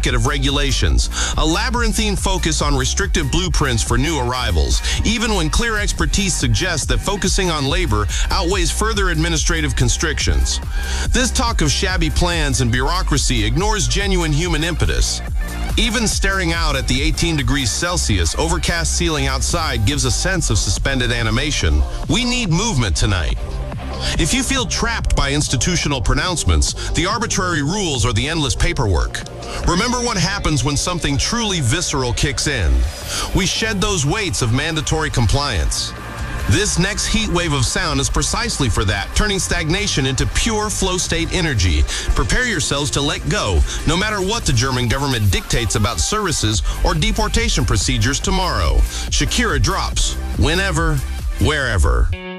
toolkit of regulations, a labyrinthine focus on restrictive blueprints for new arrivals, even when clear expertise suggests that focusing on labor outweighs further administrative constrictions. This talk of shabby plans and bureaucracy ignores genuine human impetus. Even staring out at the 18 degrees Celsius overcast ceiling outside gives a sense of suspended animation. We need movement tonight. If you feel trapped by institutional pronouncements, the arbitrary rules, or the endless paperwork, remember what happens when something truly visceral kicks in. We shed those weights of mandatory compliance. This next heat wave of sound is precisely for that, turning stagnation into pure flow state energy. Prepare yourselves to let go, no matter what the German government dictates about services or deportation procedures tomorrow. Shakira drops, whenever, wherever.